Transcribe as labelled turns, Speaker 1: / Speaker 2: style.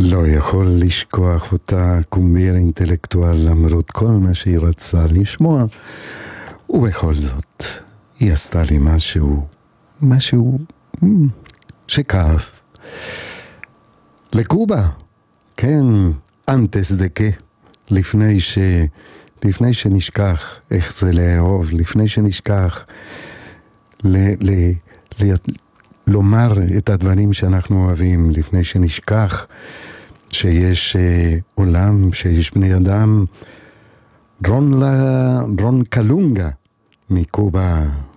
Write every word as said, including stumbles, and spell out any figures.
Speaker 1: לא יכול לשכוח אותה קומבייה אינטלקטואל למרות כל מה שהיא רצה לשמוע, ובכל זאת היא עשתה לי משהו, משהו שכאב. לקובה, כן, antes de que, לפני ש... לפני שנשכח איך זה לאהוב, לפני שנשכח ל... ל... ל... לומר את הדברים שאנחנו אוהבים, לפני שנשכח שיש אה, עולם, שיש בני אדם. רון, לה... רון קלונגה מקובה